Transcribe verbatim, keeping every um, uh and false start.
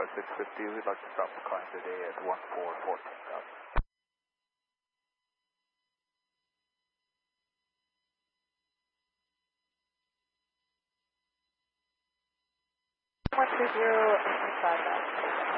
six fifty, we'd like to stop the climb today at one four fourteen. one two zero, five nine.